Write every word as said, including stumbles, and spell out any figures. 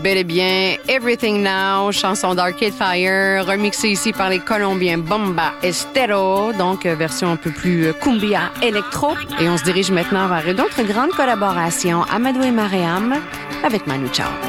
Bel et bien, Everything Now, chanson d'Arcade Fire, remixée ici par les Colombiens Bomba Estero, donc euh, version un peu plus euh, cumbia électro. Et on se dirige maintenant vers une autre grande collaboration, Amadou et Mariam, avec Manu Chao.